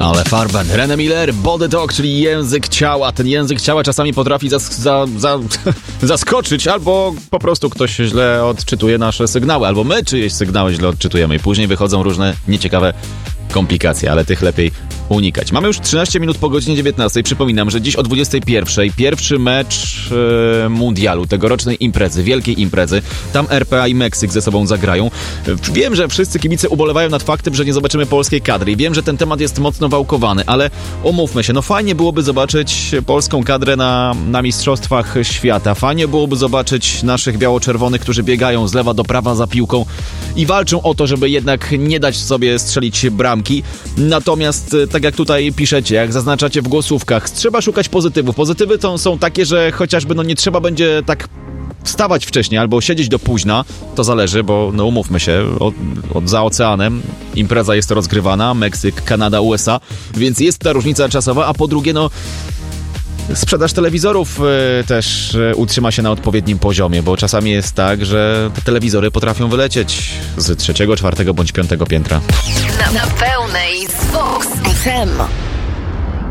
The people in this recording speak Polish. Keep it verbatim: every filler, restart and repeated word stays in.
Ale farben. René Miller, Body Talk, czyli język ciała. Ten język ciała czasami potrafi zas- za, za, zaskoczyć, albo po prostu ktoś źle odczytuje nasze sygnały, albo my czyjeś sygnały źle odczytujemy i później wychodzą różne nieciekawe komplikacje, ale tych lepiej unikać. Mamy już trzynaście minut po godzinie dziewiętnastej. Przypominam, że dziś o dwudziestej pierwszej pierwszy mecz e, mundialu, tegorocznej imprezy, wielkiej imprezy. Tam R P A i Meksyk ze sobą zagrają. Wiem, że wszyscy kibice ubolewają nad faktem, że nie zobaczymy polskiej kadry i wiem, że ten temat jest mocno wałkowany, ale umówmy się, no fajnie byłoby zobaczyć polską kadrę na, na Mistrzostwach Świata. Fajnie byłoby zobaczyć naszych biało-czerwonych, którzy biegają z lewa do prawa za piłką i walczą o to, żeby jednak nie dać sobie strzelić bramki. Natomiast tak jak tutaj piszecie, jak zaznaczacie w głosówkach, trzeba szukać pozytywów. Pozytywy to są takie, że chociażby no nie trzeba będzie tak wstawać wcześniej albo siedzieć do późna, to zależy, bo no umówmy się, od, od za oceanem impreza jest rozgrywana, Meksyk, Kanada, U S A, więc jest ta różnica czasowa, a po drugie no sprzedaż telewizorów y, też y, utrzyma się na odpowiednim poziomie, bo czasami jest tak, że te telewizory potrafią wylecieć z trzeciego, czwartego bądź piątego piętra. Na, na pełnej z Vox F M.